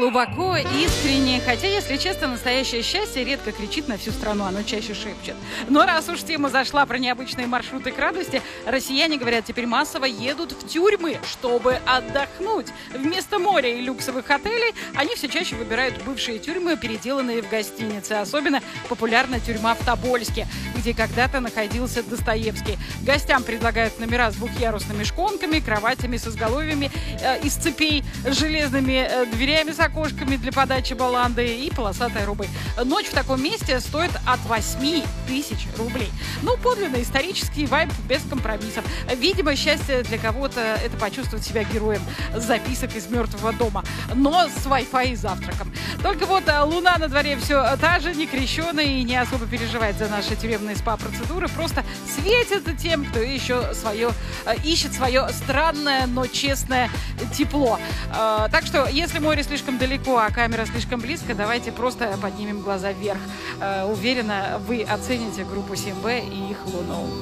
глубоко, искренне. Хотя, если честно, настоящее счастье редко кричит на всю страну, оно чаще шепчет. Но раз уж тема зашла про необычные маршруты к радости, россияне, говорят, теперь массово едут в тюрьмы, чтобы отдохнуть. Вместо моря и люксовых отелей они все чаще выбирают бывшие тюрьмы, переделанные в гостиницы. Особенно популярна тюрьма в Тобольске, где когда-то находился Достоевский. Гостям предлагают номера с двухъярусными шконками, кроватями с изголовьями из цепей, железными дверями с окошками для подачи баланды и полосатой рубой. Ночь в таком месте стоит от 8 тысяч рублей. Ну, подлинно исторический вайб без компромиссов. Видимо, счастье для кого-то — это почувствовать себя героем записок из мертвого дома, но с Wi-Fi и завтраком. Только вот луна на дворе все та же, не крещеная и не особо переживает за наши тюремные спа-процедуры, просто светит тем, кто еще ищет свое странное, но честное тепло. Так что, если море слишком далеко, а камера слишком близко, давайте просто поднимем глаза вверх. Уверена, вы оцените группу 7Б и их луну.